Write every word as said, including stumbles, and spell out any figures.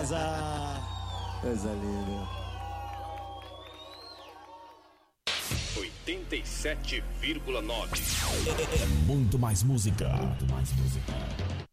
César. Coisa linda. oitenta e sete vírgula nove. É muito mais música. Muito mais música.